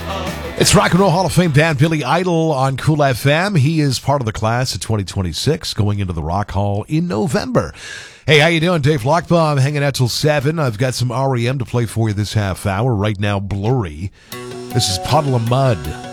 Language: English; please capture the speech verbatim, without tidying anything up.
It's Rock and Roll Hall of Fame Dan Billy Idol on Cool F M. He is part of the class of twenty twenty-six, going into the Rock Hall in November. Hey, how you doing? Dave Lockbaum hanging out till seven. I've got some R E M to play for you this half hour. Right now, Blurry. This is Puddle of Mud.